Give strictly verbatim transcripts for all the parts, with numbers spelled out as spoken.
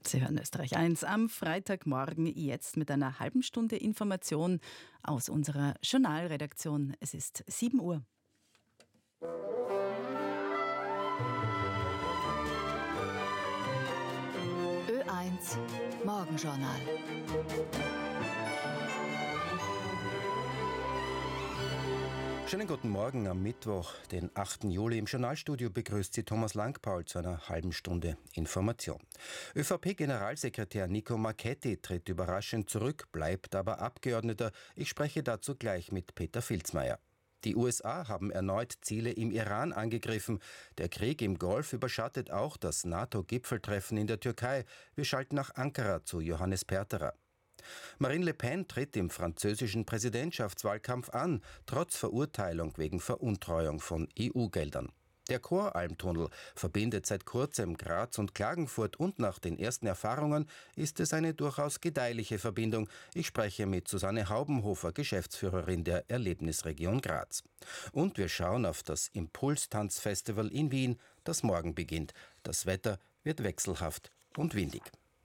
Sie hören Österreich eins am Freitagmorgen, jetzt mit einer halben Stunde Information aus unserer Journalredaktion. Es ist sieben Uhr. Ö eins Morgenjournal. Schönen guten Morgen am Mittwoch, den achten Juli. Im Journalstudio begrüßt Sie Thomas Langpaul zu einer halben Stunde Information. ÖVP-Generalsekretär Nico Marchetti tritt überraschend zurück, bleibt aber Abgeordneter. Ich spreche dazu gleich mit Peter Filzmeier. Die U S A haben erneut Ziele im Iran angegriffen. Der Krieg im Golf überschattet auch das NATO-Gipfeltreffen in der Türkei. Wir schalten nach Ankara zu Johannes Perterer. Marine Le Pen tritt im französischen Präsidentschaftswahlkampf an, trotz Verurteilung wegen Veruntreuung von E U-Geldern. Der Choralmtunnel verbindet seit kurzem Graz und Klagenfurt und nach den ersten Erfahrungen ist es eine durchaus gedeihliche Verbindung. Ich spreche mit Susanne Haubenhofer, Geschäftsführerin der Erlebnisregion Graz. Und wir schauen auf das Impulstanzfestival in Wien, das morgen beginnt. Das Wetter wird wechselhaft und windig.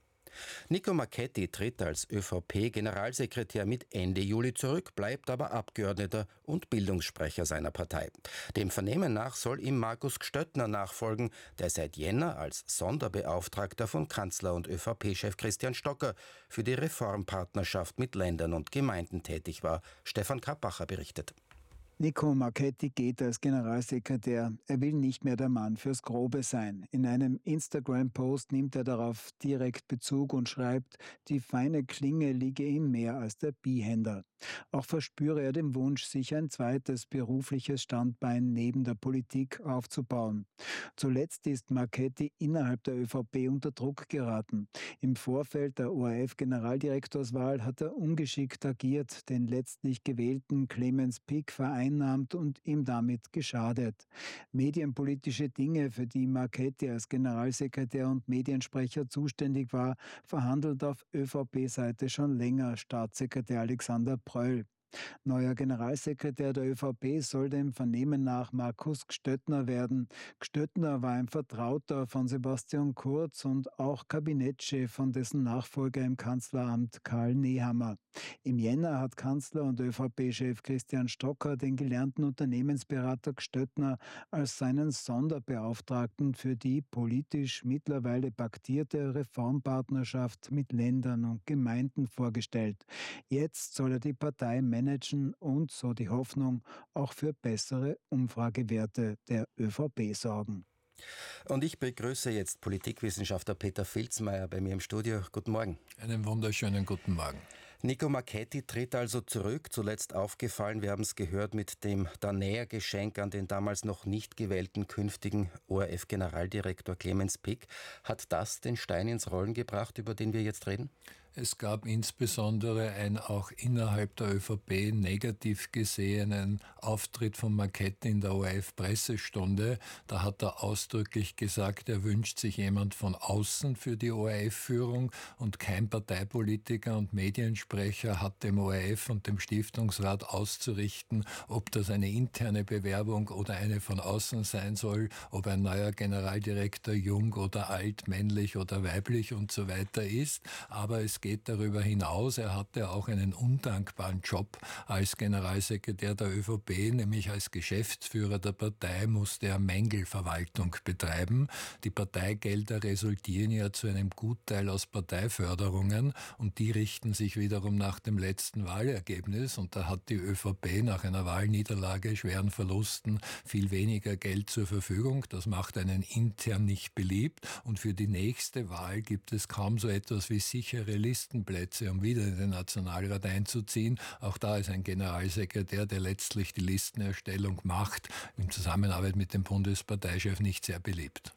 Nico Marchetti tritt als ÖVP-Generalsekretär mit Ende Juli zurück, bleibt aber Abgeordneter und Bildungssprecher seiner Partei. Dem Vernehmen nach soll ihm Markus Gstöttner nachfolgen, der seit Jänner als Sonderbeauftragter von Kanzler und ÖVP-Chef Christian Stocker für die Reformpartnerschaft mit Ländern und Gemeinden tätig war. Stefan Kappacher berichtet. Nico Marchetti geht als Generalsekretär. Er will nicht mehr der Mann fürs Grobe sein. In einem Instagram-Post nimmt er darauf direkt Bezug und schreibt, die feine Klinge liege ihm mehr als der Bihänder. Auch verspüre er den Wunsch, sich ein zweites berufliches Standbein neben der Politik aufzubauen. Zuletzt ist Marchetti innerhalb der ÖVP unter Druck geraten. Im Vorfeld der O R F-Generaldirektorswahl hat er ungeschickt agiert, den letztlich gewählten Clemens Pick vereinnahmt und ihm damit geschadet. Medienpolitische Dinge, für die Marchetti als Generalsekretär und Mediensprecher zuständig war, verhandelt auf ÖVP-Seite schon länger Staatssekretär Alexander Pröll. Neuer Generalsekretär der ÖVP soll dem Vernehmen nach Markus Gstöttner werden. Gstöttner war ein Vertrauter von Sebastian Kurz und auch Kabinettschef von dessen Nachfolger im Kanzleramt Karl Nehammer. Im Jänner hat Kanzler und ÖVP-Chef Christian Stocker den gelernten Unternehmensberater Gstöttner als seinen Sonderbeauftragten für die politisch mittlerweile paktierte Reformpartnerschaft mit Ländern und Gemeinden vorgestellt. Jetzt soll er die Partei managen und, so die Hoffnung, auch für bessere Umfragewerte der ÖVP sorgen. Und ich begrüße jetzt Politikwissenschaftler Peter Filzmeier bei mir im Studio. Guten Morgen. Einen wunderschönen guten Morgen. Nico Marchetti tritt also zurück, zuletzt aufgefallen, wir haben es gehört, mit dem Danäer-Geschenk an den damals noch nicht gewählten künftigen O R F-Generaldirektor Clemens Pick. Hat das den Stein ins Rollen gebracht, über den wir jetzt reden? Es gab insbesondere einen auch innerhalb der ÖVP negativ gesehenen Auftritt von Marchetti in der O R F-Pressestunde. Da hat er ausdrücklich gesagt, er wünscht sich jemand von außen für die O R F-Führung und kein Parteipolitiker und Mediensprecher hat dem O R F und dem Stiftungsrat auszurichten, ob das eine interne Bewerbung oder eine von außen sein soll, ob ein neuer Generaldirektor jung oder alt, männlich oder weiblich und so weiter ist. Aber es geht darüber hinaus. Er hatte auch einen undankbaren Job als Generalsekretär der ÖVP, nämlich als Geschäftsführer der Partei musste er Mängelverwaltung betreiben. Die Parteigelder resultieren ja zu einem Gutteil aus Parteiförderungen und die richten sich wiederum nach dem letzten Wahlergebnis und da hat die ÖVP nach einer Wahlniederlage, schweren Verlusten viel weniger Geld zur Verfügung. Das macht einen intern nicht beliebt und für die nächste Wahl gibt es kaum so etwas wie sichere Listenplätze, um wieder in den Nationalrat einzuziehen. Auch da ist ein Generalsekretär, der letztlich die Listenerstellung macht, in Zusammenarbeit mit dem Bundesparteichef nicht sehr beliebt.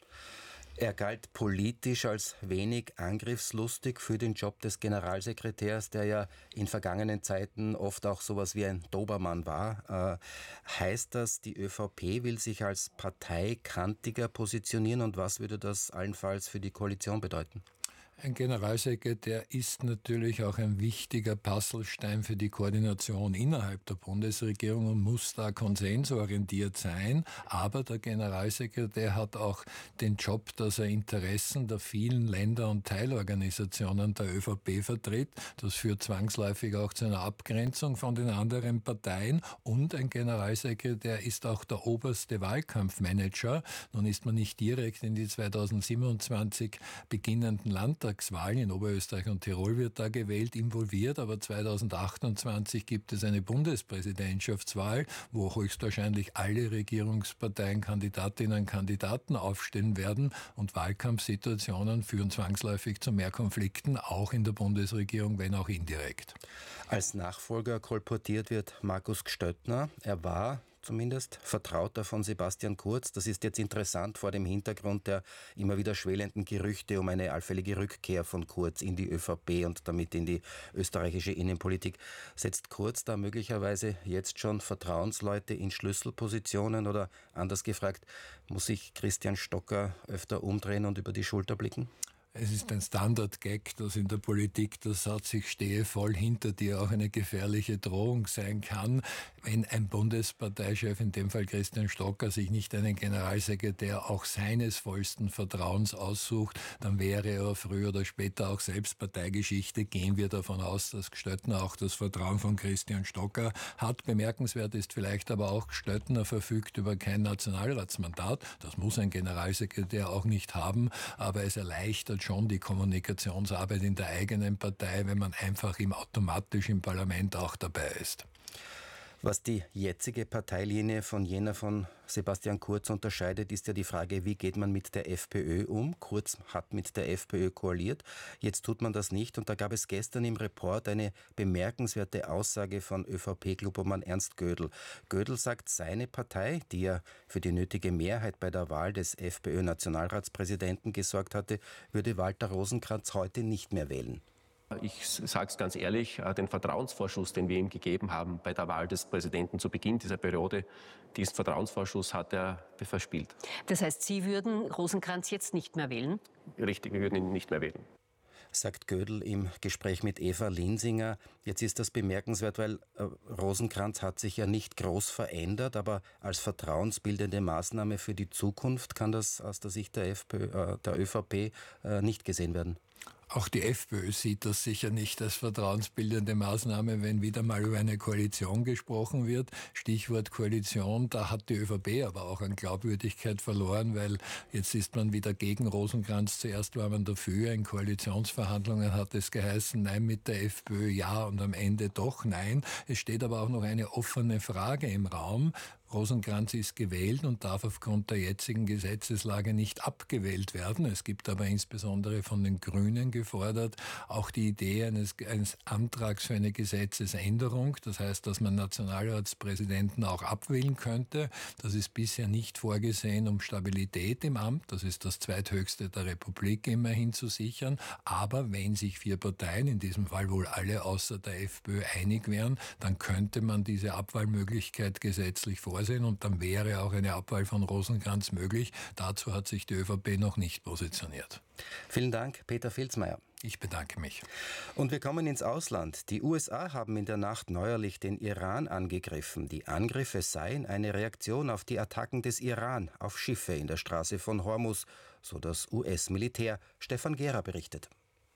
Er galt politisch als wenig angriffslustig für den Job des Generalsekretärs, der ja in vergangenen Zeiten oft auch sowas wie ein Dobermann war. Äh, heißt das, die ÖVP will sich als Partei kantiger positionieren und was würde das allenfalls für die Koalition bedeuten? Ein Generalsekretär ist natürlich auch ein wichtiger Puzzlestein für die Koordination innerhalb der Bundesregierung und muss da konsensorientiert sein. Aber der Generalsekretär hat auch den Job, dass er Interessen der vielen Länder und Teilorganisationen der ÖVP vertritt. Das führt zwangsläufig auch zu einer Abgrenzung von den anderen Parteien. Und ein Generalsekretär ist auch der oberste Wahlkampfmanager. Nun ist man nicht direkt in die zweitausendsiebenundzwanzig beginnenden Landtagswahlen in Oberösterreich und Tirol wird da gewählt, involviert, aber zweitausendachtundzwanzig gibt es eine Bundespräsidentschaftswahl, wo höchstwahrscheinlich alle Regierungsparteien Kandidatinnen und Kandidaten aufstellen werden und Wahlkampfsituationen führen zwangsläufig zu mehr Konflikten, auch in der Bundesregierung, wenn auch indirekt. Als Nachfolger kolportiert wird Markus Gstöttner. Er war zumindest Vertrauter von Sebastian Kurz. Das ist jetzt interessant vor dem Hintergrund der immer wieder schwelenden Gerüchte um eine allfällige Rückkehr von Kurz in die ÖVP und damit in die österreichische Innenpolitik. Setzt Kurz da möglicherweise jetzt schon Vertrauensleute in Schlüsselpositionen oder anders gefragt, muss sich Christian Stocker öfter umdrehen und über die Schulter blicken? Es ist ein Standard-Gag, dass in der Politik der Satz, ich stehe voll hinter dir, auch eine gefährliche Drohung sein kann. Wenn ein Bundesparteichef, in dem Fall Christian Stocker, sich nicht einen Generalsekretär auch seines vollsten Vertrauens aussucht, dann wäre er früher oder später auch selbst Parteigeschichte. Gehen wir davon aus, dass Gstöttner auch das Vertrauen von Christian Stocker hat. Bemerkenswert ist vielleicht aber auch, Gstöttner verfügt über kein Nationalratsmandat. Das muss ein Generalsekretär auch nicht haben, aber es erleichtert schon die Kommunikationsarbeit in der eigenen Partei, wenn man einfach im automatisch im Parlament auch dabei ist. Was die jetzige Parteilinie von jener von Sebastian Kurz unterscheidet, ist ja die Frage, wie geht man mit der FPÖ um? Kurz hat mit der FPÖ koaliert, jetzt tut man das nicht und da gab es gestern im Report eine bemerkenswerte Aussage von ÖVP-Klubobmann Ernst Gödel. Gödel sagt, seine Partei, die ja für die nötige Mehrheit bei der Wahl des FPÖ-Nationalratspräsidenten gesorgt hatte, würde Walter Rosenkranz heute nicht mehr wählen. Ich sage es ganz ehrlich, den Vertrauensvorschuss, den wir ihm gegeben haben bei der Wahl des Präsidenten zu Beginn dieser Periode, diesen Vertrauensvorschuss hat er verspielt. Das heißt, Sie würden Rosenkranz jetzt nicht mehr wählen? Richtig, wir würden ihn nicht mehr wählen. Sagt Gödel im Gespräch mit Eva Linsinger. Jetzt ist das bemerkenswert, weil äh, Rosenkranz hat sich ja nicht groß verändert, aber als vertrauensbildende Maßnahme für die Zukunft kann das aus der Sicht der, FPÖ, äh, der ÖVP äh, nicht gesehen werden. Auch die FPÖ sieht das sicher nicht als vertrauensbildende Maßnahme, wenn wieder mal über eine Koalition gesprochen wird. Stichwort Koalition, da hat die ÖVP aber auch an Glaubwürdigkeit verloren, weil jetzt ist man wieder gegen Rosenkranz. Zuerst war man dafür, in Koalitionsverhandlungen hat es geheißen, nein mit der FPÖ, ja und am Ende doch nein. Es steht aber auch noch eine offene Frage im Raum. Rosenkranz ist gewählt und darf aufgrund der jetzigen Gesetzeslage nicht abgewählt werden. Es gibt aber insbesondere von den Grünen gefordert auch die Idee eines, eines Antrags für eine Gesetzesänderung. Das heißt, dass man Nationalratspräsidenten auch abwählen könnte. Das ist bisher nicht vorgesehen, um Stabilität im Amt, das ist das zweithöchste der Republik, immerhin zu sichern. Aber wenn sich vier Parteien, in diesem Fall wohl alle außer der FPÖ, einig wären, dann könnte man diese Abwahlmöglichkeit gesetzlich vorsehen. Und dann wäre auch eine Abwahl von Rosenkranz möglich. Dazu hat sich die ÖVP noch nicht positioniert. Vielen Dank, Peter Filzmeier. Ich bedanke mich. Und wir kommen ins Ausland. Die U S A haben in der Nacht neuerlich den Iran angegriffen. Die Angriffe seien eine Reaktion auf die Attacken des Iran auf Schiffe in der Straße von Hormuz, so das U S-Militär. Stefan Gera berichtet.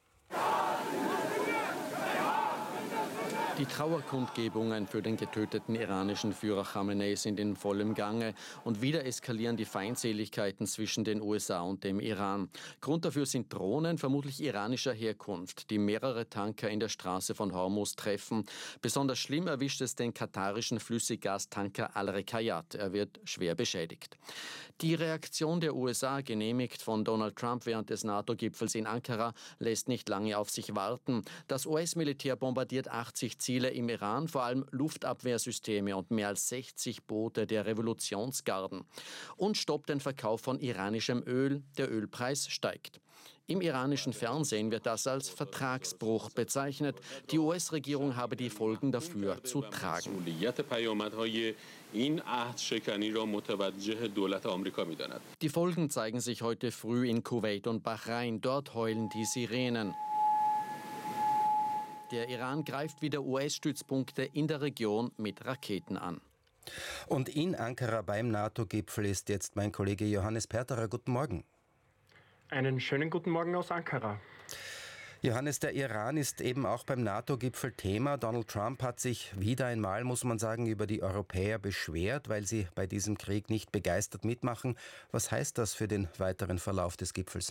Die Trauerkundgebungen für den getöteten iranischen Führer Khamenei sind in vollem Gange und wieder eskalieren die Feindseligkeiten zwischen den U S A und dem Iran. Grund dafür sind Drohnen, vermutlich iranischer Herkunft, die mehrere Tanker in der Straße von Hormuz treffen. Besonders schlimm erwischt es den katarischen Flüssiggastanker Al-Rekayat. Er wird schwer beschädigt. Die Reaktion der U S A, genehmigt von Donald Trump während des NATO-Gipfels in Ankara, lässt nicht lange auf sich warten. Das U S-Militär bombardiert achtzig Ziele im Iran, vor allem Luftabwehrsysteme und mehr als sechzig Boote der Revolutionsgarden. Und stoppt den Verkauf von iranischem Öl. Der Ölpreis steigt. Im iranischen Fernsehen wird das als Vertragsbruch bezeichnet. Die U S-Regierung habe die Folgen dafür zu tragen. Die Folgen zeigen sich heute früh in Kuwait und Bahrain. Dort heulen die Sirenen. Der Iran greift wieder U S-Stützpunkte in der Region mit Raketen an. Und in Ankara beim NATO-Gipfel ist jetzt mein Kollege Johannes Perterer. Guten Morgen. Einen schönen guten Morgen aus Ankara. Johannes, der Iran ist eben auch beim NATO-Gipfel Thema. Donald Trump hat sich wieder einmal, muss man sagen, über die Europäer beschwert, weil sie bei diesem Krieg nicht begeistert mitmachen. Was heißt das für den weiteren Verlauf des Gipfels?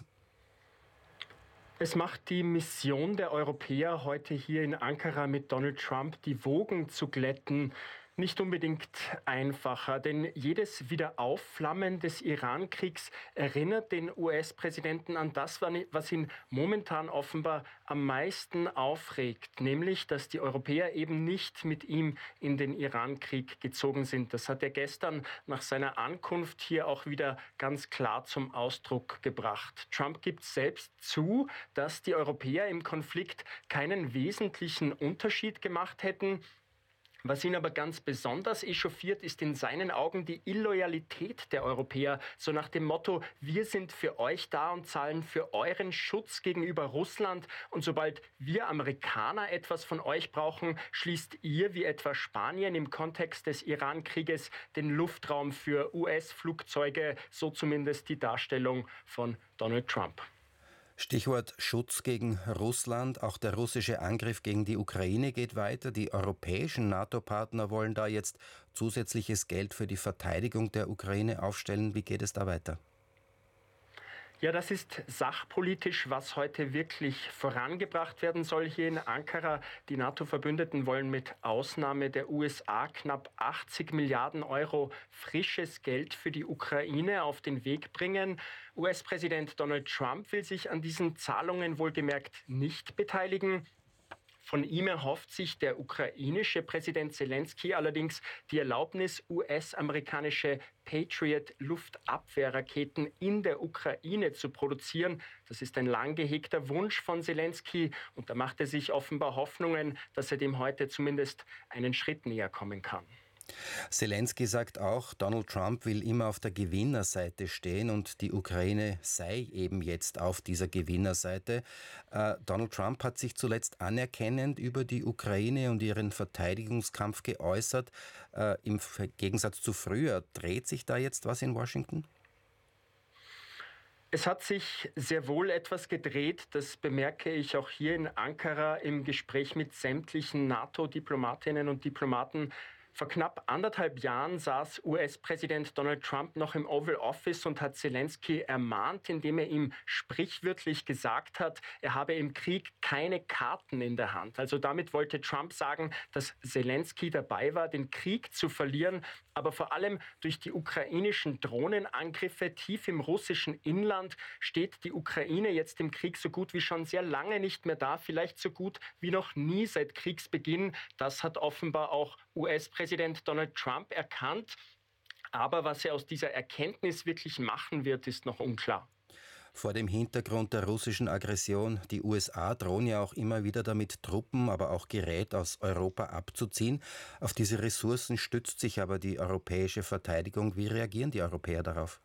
Es macht die Mission der Europäer heute hier in Ankara mit Donald Trump, die Wogen zu glätten, nicht unbedingt einfacher, denn jedes Wiederaufflammen des Iran-Kriegs erinnert den U S-Präsidenten an das, was ihn momentan offenbar am meisten aufregt, nämlich, dass die Europäer eben nicht mit ihm in den Iran-Krieg gezogen sind. Das hat er gestern nach seiner Ankunft hier auch wieder ganz klar zum Ausdruck gebracht. Trump gibt selbst zu, dass die Europäer im Konflikt keinen wesentlichen Unterschied gemacht hätten. Was ihn aber ganz besonders echauffiert, ist in seinen Augen die Illoyalität der Europäer. So nach dem Motto, wir sind für euch da und zahlen für euren Schutz gegenüber Russland. Und sobald wir Amerikaner etwas von euch brauchen, schließt ihr, wie etwa Spanien im Kontext des Iran-Krieges, den Luftraum für U S-Flugzeuge. So zumindest die Darstellung von Donald Trump. Stichwort Schutz gegen Russland. Auch der russische Angriff gegen die Ukraine geht weiter. Die europäischen NATO-Partner wollen da jetzt zusätzliches Geld für die Verteidigung der Ukraine aufstellen. Wie geht es da weiter? Ja, das ist sachpolitisch, was heute wirklich vorangebracht werden soll hier in Ankara. Die NATO-Verbündeten wollen mit Ausnahme der U S A knapp achtzig Milliarden Euro frisches Geld für die Ukraine auf den Weg bringen. U S-Präsident Donald Trump will sich an diesen Zahlungen wohlgemerkt nicht beteiligen. Von ihm erhofft sich der ukrainische Präsident Zelensky allerdings die Erlaubnis, U S-amerikanische Patriot-Luftabwehrraketen in der Ukraine zu produzieren. Das ist ein lang gehegter Wunsch von Zelensky und da macht er sich offenbar Hoffnungen, dass er dem heute zumindest einen Schritt näher kommen kann. Zelensky sagt auch, Donald Trump will immer auf der Gewinnerseite stehen und die Ukraine sei eben jetzt auf dieser Gewinnerseite. Äh, Donald Trump hat sich zuletzt anerkennend über die Ukraine und ihren Verteidigungskampf geäußert. Äh, im Gegensatz zu früher, dreht sich da jetzt was in Washington? Es hat sich sehr wohl etwas gedreht, das bemerke ich auch hier in Ankara im Gespräch mit sämtlichen NATO-Diplomatinnen und Diplomaten. Vor knapp anderthalb Jahren saß U S-Präsident Donald Trump noch im Oval Office und hat Zelensky ermahnt, indem er ihm sprichwörtlich gesagt hat, er habe im Krieg keine Karten in der Hand. Also damit wollte Trump sagen, dass Zelensky dabei war, den Krieg zu verlieren, aber vor allem durch die ukrainischen Drohnenangriffe tief im russischen Inland steht die Ukraine jetzt im Krieg so gut wie schon sehr lange nicht mehr da, vielleicht so gut wie noch nie seit Kriegsbeginn. Das hat offenbar auch U S-Präsident Donald Trump erkannt. Aber was er aus dieser Erkenntnis wirklich machen wird, ist noch unklar. Vor dem Hintergrund der russischen Aggression, die U S A drohen ja auch immer wieder damit, Truppen, aber auch Gerät aus Europa abzuziehen. Auf diese Ressourcen stützt sich aber die europäische Verteidigung. Wie reagieren die Europäer darauf?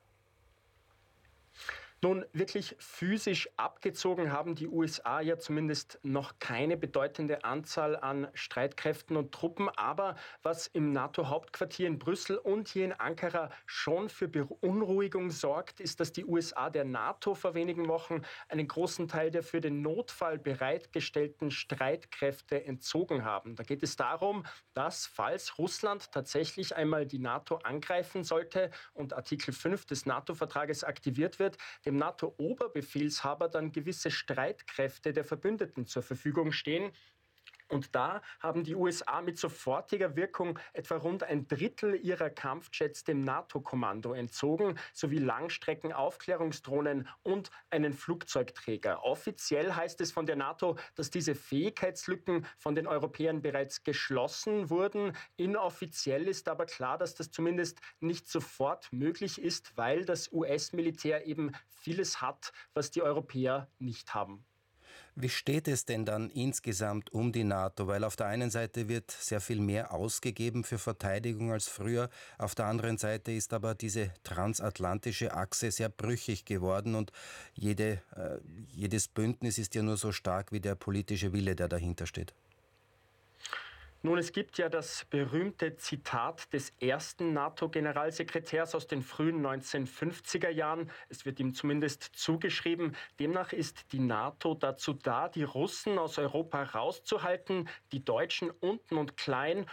Nun, wirklich physisch abgezogen haben die U S A ja zumindest noch keine bedeutende Anzahl an Streitkräften und Truppen. Aber was im NATO-Hauptquartier in Brüssel und hier in Ankara schon für Beunruhigung sorgt, ist, dass die U S A der NATO vor wenigen Wochen einen großen Teil der für den Notfall bereitgestellten Streitkräfte entzogen haben. Da geht es darum, dass, falls Russland tatsächlich einmal die NATO angreifen sollte und Artikel fünf des NATO-Vertrages aktiviert wird, dem NATO-Oberbefehlshaber dann gewisse Streitkräfte der Verbündeten zur Verfügung stehen. Und da haben die U S A mit sofortiger Wirkung etwa rund ein Drittel ihrer Kampfjets dem NATO-Kommando entzogen, sowie Langstreckenaufklärungsdrohnen und einen Flugzeugträger. Offiziell heißt es von der NATO, dass diese Fähigkeitslücken von den Europäern bereits geschlossen wurden. Inoffiziell ist aber klar, dass das zumindest nicht sofort möglich ist, weil das U S-Militär eben vieles hat, was die Europäer nicht haben. Wie steht es denn dann insgesamt um die NATO? Weil auf der einen Seite wird sehr viel mehr ausgegeben für Verteidigung als früher. Auf der anderen Seite ist aber diese transatlantische Achse sehr brüchig geworden und jede, äh, jedes Bündnis ist ja nur so stark wie der politische Wille, der dahinter steht. Nun, es gibt ja das berühmte Zitat des ersten NATO-Generalsekretärs aus den frühen neunzehnhundertfünfziger Jahren. Es wird ihm zumindest zugeschrieben. Demnach ist die NATO dazu da, die Russen aus Europa rauszuhalten, die Deutschen unten und klein